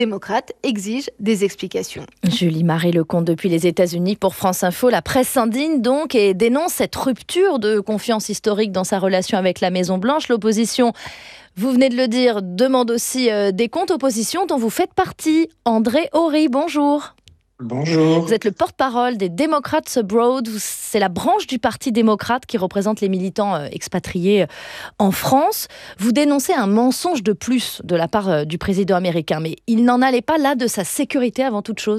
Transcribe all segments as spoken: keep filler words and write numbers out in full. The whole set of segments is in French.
démocrates exigent des explications. Julie Marie Lecomte depuis les États-Unis pour France Info. La presse s'indigne donc et dénonce cette rupture de confiance historique dans sa relation avec la Maison-Blanche. L'opposition, vous venez de le dire, demande aussi euh, des comptes. Opposition dont vous faites partie. André Horry, bonjour. Bonjour. Vous êtes le porte-parole des Democrats Abroad. C'est la branche du Parti démocrate qui représente les militants euh, expatriés en France. Vous dénoncez un mensonge de plus de la part euh, du président américain. Mais il n'en allait pas là de sa sécurité avant toute chose ?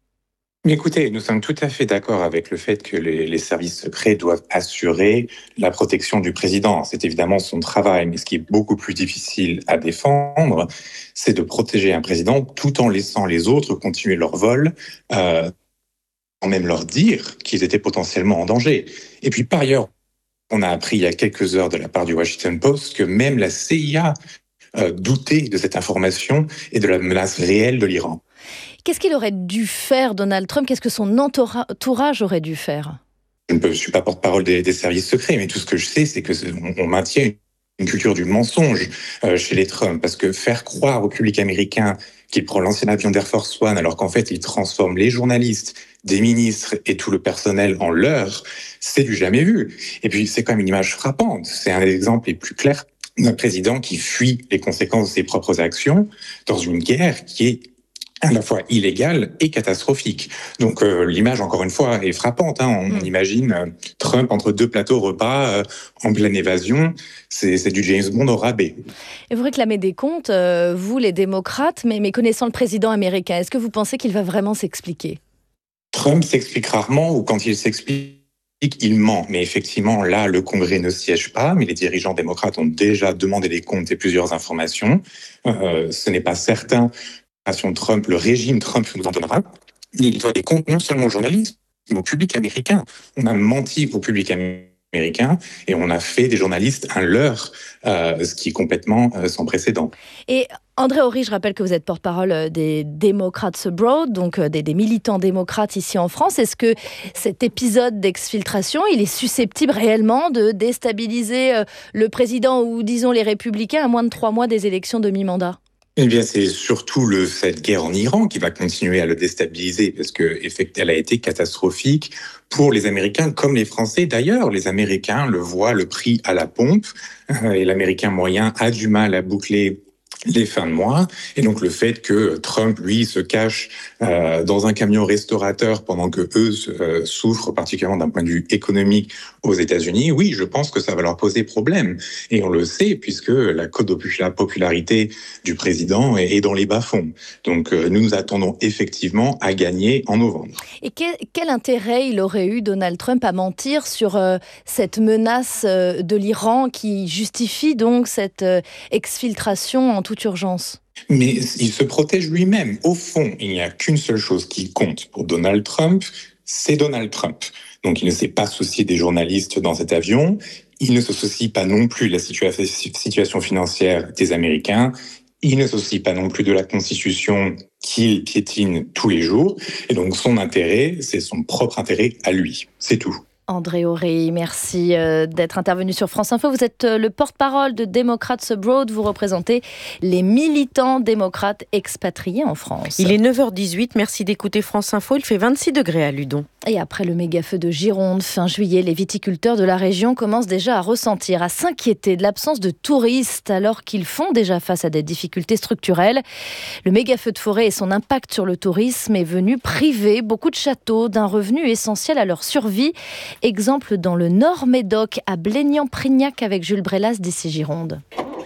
Écoutez, nous sommes tout à fait d'accord avec le fait que les, les services secrets doivent assurer la protection du président. C'est évidemment son travail, mais ce qui est beaucoup plus difficile à défendre, c'est de protéger un président tout en laissant les autres continuer leur vol, euh, sans même leur dire qu'ils étaient potentiellement en danger. Et puis par ailleurs, on a appris il y a quelques heures de la part du Washington Post que même la C I A euh, doutait de cette information et de la menace réelle de l'Iran. Qu'est-ce qu'il aurait dû faire, Donald Trump ? Qu'est-ce que son entourage aurait dû faire ? Je ne suis pas porte-parole des, des services secrets, mais tout ce que je sais, c'est qu'on on maintient une culture du mensonge euh, chez les Trump, parce que faire croire au public américain qu'il prend l'ancien avion d'Air Force One, alors qu'en fait il transforme les journalistes, des ministres et tout le personnel en leurre, c'est du jamais vu. Et puis c'est quand même une image frappante. C'est un des exemples les plus clairs d'un président qui fuit les conséquences de ses propres actions dans une guerre qui est à la fois illégale et catastrophique. Donc euh, l'image, encore une fois, est frappante. Hein. On, on imagine euh, Trump entre deux plateaux repas, euh, en pleine évasion. C'est, c'est du James Bond au rabais. Et vous réclamez des comptes, euh, vous les démocrates, mais, mais connaissant le président américain, est-ce que vous pensez qu'il va vraiment s'expliquer ? Trump s'explique rarement, ou quand il s'explique, il ment. Mais effectivement, là, le Congrès ne siège pas, mais les dirigeants démocrates ont déjà demandé des comptes et plusieurs informations. Euh, ce n'est pas certain Trump, le régime Trump nous en donnera. Il doit des comptes non seulement aux journalistes, mais au public américain. On a menti au public américain et on a fait des journalistes un leurre, euh, ce qui est complètement euh, sans précédent. Et André Horry, je rappelle que vous êtes porte-parole des Democrats Abroad, donc des, des militants démocrates ici en France. Est-ce que cet épisode d'exfiltration, il est susceptible réellement de déstabiliser le président ou, disons, les républicains à moins de trois mois des élections de mi-mandat ? Eh bien, c'est surtout le, cette guerre en Iran qui va continuer à le déstabiliser parce que, effectivement, elle a été catastrophique pour les Américains comme les Français. D'ailleurs, les Américains le voient, le prix à la pompe, euh, et l'Américain moyen a du mal à boucler les fins de mois. Et donc, le fait que Trump, lui, se cache euh, dans un camion restaurateur pendant que eux euh, souffrent particulièrement d'un point de vue économique aux États-Unis, oui, je pense que ça va leur poser problème. Et on le sait puisque la cote de la popularité du président est dans les bas-fonds. Donc, euh, nous nous attendons effectivement à gagner en novembre. Et quel, quel intérêt il aurait eu, Donald Trump, à mentir sur euh, cette menace euh, de l'Iran qui justifie donc cette euh, exfiltration en toute urgence ? Mais il se protège lui-même. Au fond, il n'y a qu'une seule chose qui compte pour Donald Trump, c'est Donald Trump. Donc il ne s'est pas soucié des journalistes dans cet avion, il ne se soucie pas non plus de la situa- situation financière des Américains, il ne se soucie pas non plus de la Constitution qu'il piétine tous les jours. Et donc son intérêt, c'est son propre intérêt à lui. C'est tout. André Horry, merci d'être intervenu sur France Info. Vous êtes le porte-parole de Democrats Abroad. Vous représentez les militants démocrates expatriés en France. Il est neuf heures dix-huit. Merci d'écouter France Info. Il fait vingt-six degrés à Ludon. Et après le méga-feu de Gironde, fin juillet, les viticulteurs de la région commencent déjà à ressentir, à s'inquiéter de l'absence de touristes alors qu'ils font déjà face à des difficultés structurelles. Le méga-feu de forêt et son impact sur le tourisme est venu priver beaucoup de châteaux d'un revenu essentiel à leur survie. Exemple dans le Nord-Médoc, à Blénian-Prignac avec Jules Brelas d'ici Gironde.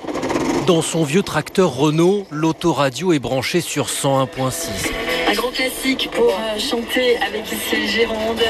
Dans son vieux tracteur Renault, l'autoradio est branchée sur cent un virgule six. Un grand classique pour chanter avec ici Gironde.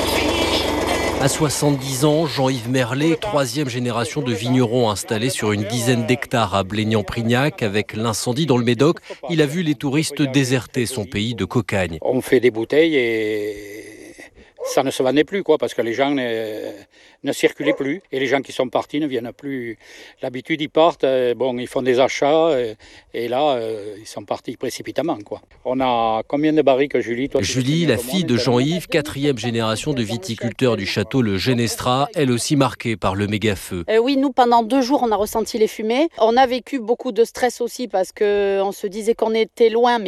À soixante-dix ans, Jean-Yves Merlet, troisième génération de vignerons installés sur une dizaine d'hectares à Blénian-Prignac. Avec l'incendie dans le Médoc, il a vu les touristes déserter son pays de cocagne. On fait des bouteilles et ça ne se vendait plus, quoi, parce que les gens ne, ne circulaient plus. Et les gens qui sont partis ne viennent plus. L'habitude, ils partent, bon, ils font des achats, et, et là, euh, ils sont partis précipitamment, quoi. On a combien de barriques, Julie? Toi, Julie, la fille de Jean-Yves, quatrième génération de viticulteurs du château Le Genestra, elle aussi marquée par le méga-feu. Euh, oui, nous, pendant deux jours, on a ressenti les fumées. On a vécu beaucoup de stress aussi parce qu'on se disait qu'on était loin, mais